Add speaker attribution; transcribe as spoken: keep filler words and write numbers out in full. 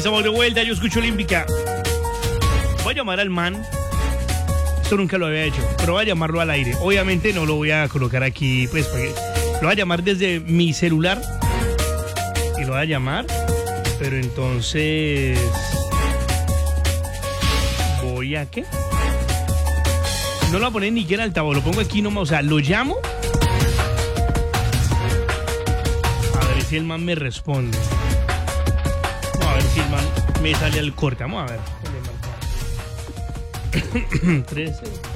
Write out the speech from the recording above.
Speaker 1: estamos de vuelta. Yo escucho Olímpica. Voy a llamar al man. Esto nunca lo había hecho, pero voy a llamarlo al aire. Obviamente no lo voy a colocar aquí, pues, porque lo voy a llamar desde mi celular. Y lo voy a llamar. Pero entonces... ¿Voy a qué? No lo voy a poner ni siquiera en altavoz, lo pongo aquí nomás. O sea, lo llamo. A ver si el man me responde. Vamos a ver si el man me sale al corte. Vamos a ver. trece